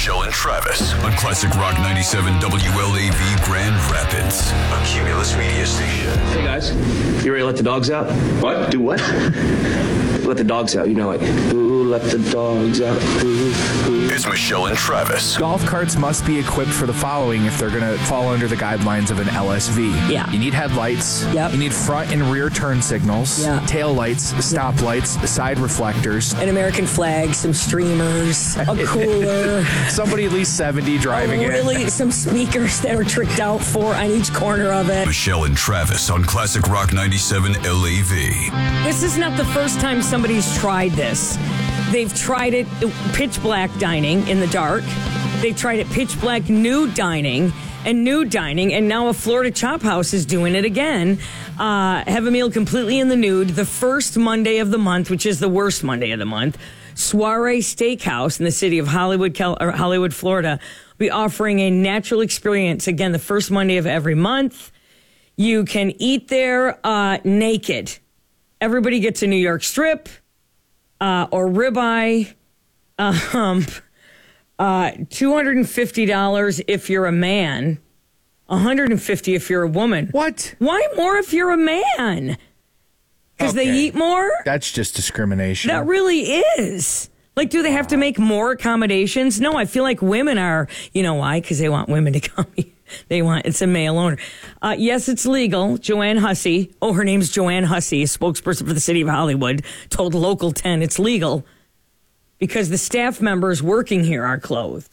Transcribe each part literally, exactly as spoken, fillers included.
Michelle and Travis on Classic Rock ninety-seven W L A V Grand Rapids, a Cumulus media station. Hey guys, you ready to let the dogs out? What? Do what? Let the dogs out, you know, like, ooh, let the dogs out, ooh, ooh. It's Michelle and Travis. Golf carts must be equipped for the following if they're going to fall under the guidelines of an L S V. Yeah. You need headlights. Yep. You need front and rear turn signals. Yeah. Tail lights, stop lights, side reflectors. An American flag, some streamers, a cooler. Somebody at least seventy driving oh, really, it. some speakers that are tricked out for on each corner of it. Michelle and Travis on Classic Rock ninety-seven L A V. This is not the first time somebody's tried this. They've tried it pitch black dining in the dark. They've tried it pitch black nude dining and nude dining, and now a Florida Chop House is doing it again. Uh, have a meal completely in the nude the first Monday of the month, which is the worst Monday of the month. Soiree Steakhouse in the city of Hollywood, Cal- or Hollywood, Florida, will be offering a natural experience again the first Monday of every month. You can eat there uh, naked. Everybody gets a New York strip uh, or ribeye. Um, uh, two hundred fifty dollars if you're a man, one hundred fifty dollars if you're a woman. What? Why more if you're a man? Because Okay. they eat more? That's just discrimination. That really is. Like, do they have to make more accommodations? No, I feel like women are, you know why? Because they want women to come. They want, it's a male owner. Uh, yes, it's legal. Joanne Hussey, oh, her name's Joanne Hussey, a spokesperson for the city of Hollywood, told Local ten it's legal because the staff members working here are clothed.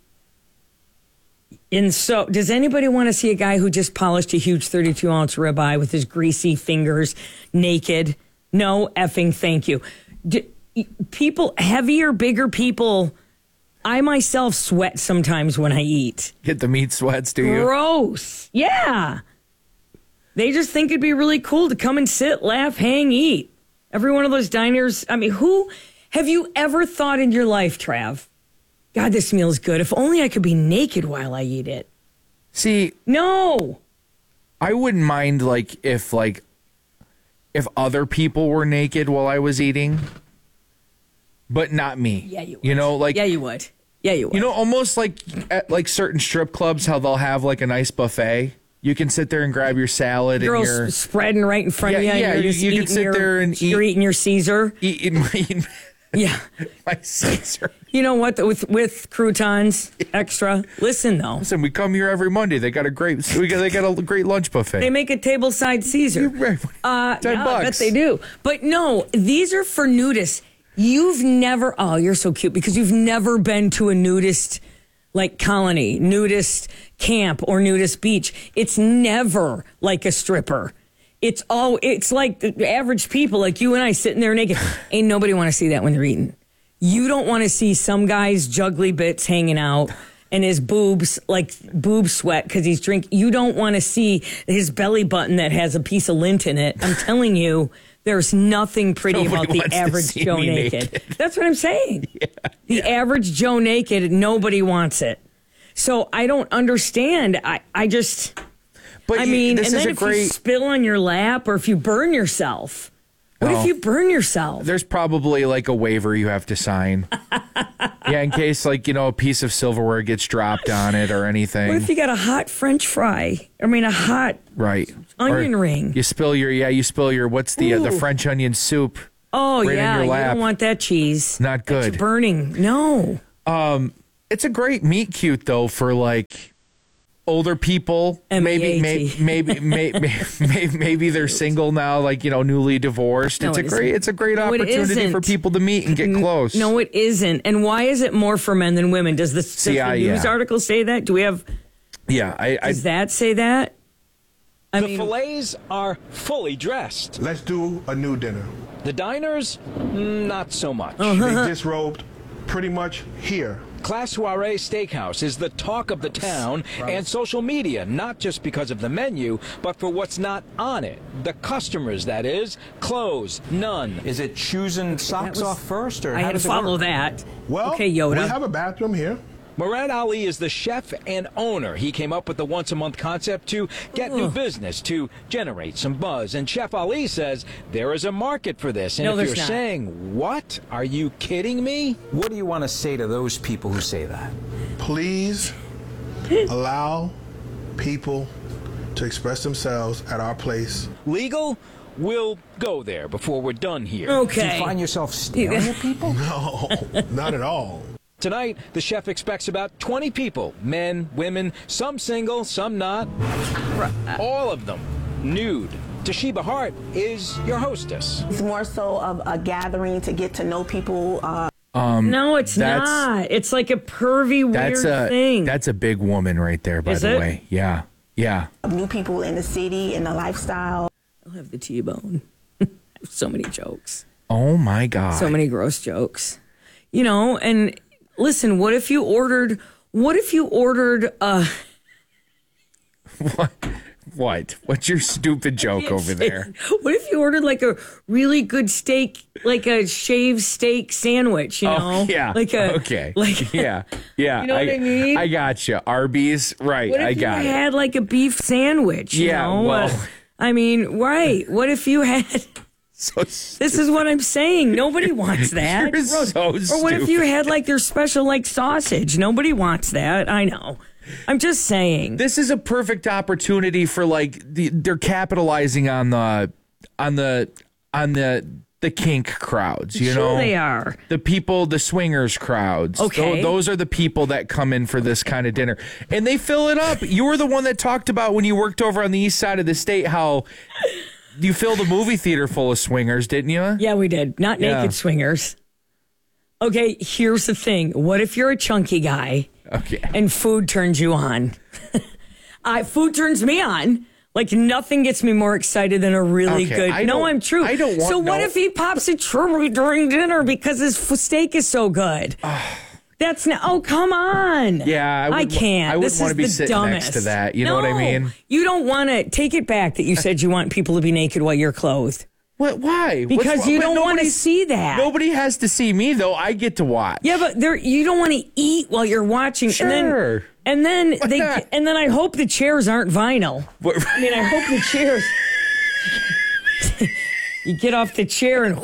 And so, does anybody want to see a guy who just polished a huge thirty-two ounce ribeye with his greasy fingers naked? No effing thank you. D- people, heavier, bigger people, I myself sweat sometimes when I eat. Get the meat sweats, do you? Gross. Yeah. They just think it'd be really cool to come and sit, laugh, hang, eat. Every one of those diners. I mean, who have you ever thought in your life, Trav? God, this meal's good. If only I could be naked while I eat it. See, No. I wouldn't mind like if like if other people were naked while I was eating, but not me. Yeah, you would. You know, like yeah, you would. Yeah, you would. You know, almost like at like certain strip clubs, how they'll have like a nice buffet. You can sit there and grab your salad Girls and your spreading right in front Yeah, of you. and yeah, you're you- just you can eating sit your- there and You're eat- eating your Caesar. eat, eat, eat Yeah. my Caesar. You know what? With with croutons extra. Listen though, Listen, we come here every Monday. They got a great we got they got a great lunch buffet. they make a table side Caesar. Uh, Ten yeah, I bucks. bet they do. But no, these are for nudists. You've never. Oh, you're so cute because you've never been to a nudist like colony, nudist camp, or nudist beach. It's never like a stripper. It's all. It's like the average people, like you and I, sitting there naked. Ain't nobody want to see that when they're eating. You don't want to see some guy's juggly bits hanging out and his boobs, like boob sweat because he's drinking. You don't want to see his belly button that has a piece of lint in it. I'm telling you, there's nothing pretty Nobody about the wants to average see Joe me naked. naked. That's what I'm saying. Yeah, the yeah. average Joe naked, nobody wants it. So I don't understand. I, I just, But I you- mean, this and is then a if you great. spill on your lap or if you burn yourself. What Oh. if you burn yourself? There's probably like a waiver you have to sign. Yeah, in case like, you know, a piece of silverware gets dropped on it or anything. What if you got a hot French fry? I mean, a hot right. onion Or ring. You spill your yeah, you spill your what's the uh, the Ooh. French onion soup. Oh, right in yeah. your You lap. don't want that cheese. Not That's good. burning. No. It's a great meet cute though for like older people. M E A Maybe T. maybe maybe maybe maybe they're single now, like, you know, newly divorced. No, it's a it great isn't. it's a great No, it opportunity for isn't. people to meet and get close. No, it isn't. And why is it more for men than women? Does, this, does See, the I- news yeah. article say that? Do we have, Yeah, I, I does that say that? I The mean, fillets are fully dressed. Let's do a new dinner. The diners, mm, not so much. They disrobed pretty much here. Class Soiree Steakhouse is the talk of the town and social media, not just because of the menu, but for what's not on it. The customers, that is. Clothes, none. Is it choosing socks was- off first, or I how had to does it follow work? that. Well, okay, Yoda. we have a bathroom here. Murad Ali is the chef and owner. He came up with the once-a-month concept to get new business, to generate some buzz. And Chef Ali says there is a market for this. And No, if there's you're not. saying, what? Are you kidding me? What do you want to say to those people who say that? Please allow people to express themselves at our place. Legal? We'll go there before we're done here. Okay. Do you find yourself staring at people? No, not at all. Tonight, the chef expects about twenty people, men, women, some single, some not. All of them nude. Toshiba Hart is your hostess. It's more so of a gathering to get to know people. Uh, Um, No, it's that's- not. It's like a pervy, weird That's a thing. that's a big woman right there. By Is the it? way, yeah, yeah. new people in the city and the lifestyle. I'll have the T-bone. So many jokes. Oh my God. So many gross jokes. You know, and listen, what if you ordered, what if you ordered, uh, What? What? What's your stupid joke over there? what if you ordered like a really good steak, like a shaved steak sandwich, you know? Oh yeah. Like a, okay. like, yeah. Yeah. You know what I mean? I got you. Arby's. Right. what if I you got it. had like a beef sandwich, you Yeah, know? well- Uh, I mean, right. What if you had, So this is what I'm saying. Nobody wants that. You're so Or what if you stupid. had like their special like sausage? Nobody wants that. I know. I'm just saying. This is a perfect opportunity for like the, they're capitalizing on the on the on the the kink crowds, you Sure know. they are. The people, the swingers crowds. Okay. Tho- those are the people that come in for this kind of dinner. And they fill it up. You were the one that talked about when you worked over on the east side of the state how you filled a movie theater full of swingers, didn't you? Yeah, we did. Not naked Yeah. swingers. Okay, here's the thing. What if you're a chunky guy Okay. and food turns you on? I food turns me on. Like nothing gets me more excited than a really Okay, good. I No, don't- I'm true. I don't want- So what no. if he pops a cherry during dinner because his f- steak is so good? That's not. Oh, come on. Yeah, I I wouldn't wa- can't. I wouldn't This wanna is be the sitting next dumbest. to that. You know what I No, mean? You don't want to take it back that you said you want people to be naked while you're clothed. What? Why? Because What's- you but don't want to nobody's- see that. Nobody has to see me though. I get to watch. Yeah, but there you don't want to eat while you're watching. Sure. And then, and then Why they not? and then I hope the chairs aren't vinyl. What- I mean, I hope the chairs. You get off the chair and.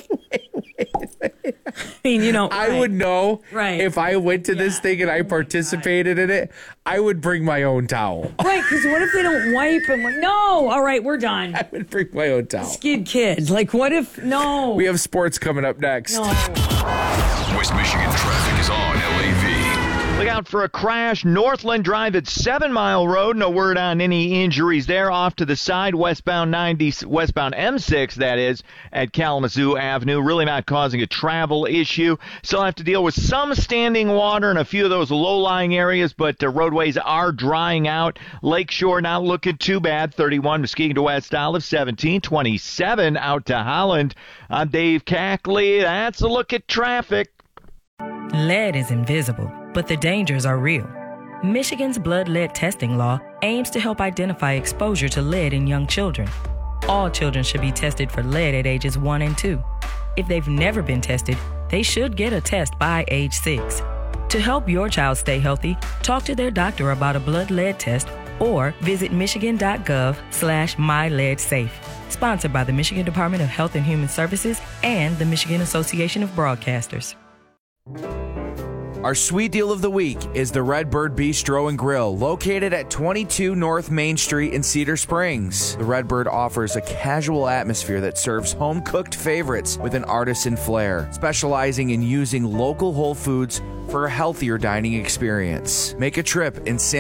I mean, you know. I right. would know Right. if I went to this Yeah. thing and I participated in it. I would bring my own towel. Right, because what if they don't wipe and we're- no? All right, we're done. I would bring my own towel. Skid kids. Like, what if no? We have sports coming up next. no. West Michigan traffic is on L A V. Look out for a crash. Northland Drive at Seven Mile Road. No word on any injuries there. Off to the side, westbound ninety, westbound M six, that is, at Kalamazoo Avenue. Really not causing a travel issue. Still have to deal with some standing water in a few of those low-lying areas, but the roadways are drying out. Lakeshore not looking too bad. thirty-one Muskegon to West Olive, seventeen twenty-seven out to Holland. I'm Dave Cackley. That's a look at traffic. Lead is invisible, but the dangers are real. Michigan's blood lead testing law aims to help identify exposure to lead in young children. All children should be tested for lead at ages one and two. If they've never been tested, they should get a test by age six. To help your child stay healthy, talk to their doctor about a blood lead test or visit michigan.gov slash myleadsafe. Sponsored by the Michigan Department of Health and Human Services and the Michigan Association of Broadcasters. Our sweet deal of the week is the Redbird Bistro and Grill, located at twenty-two North Main Street in Cedar Springs. The Redbird offers a casual atmosphere that serves home-cooked favorites with an artisan flair, specializing in using local whole foods for a healthier dining experience. Make a trip in San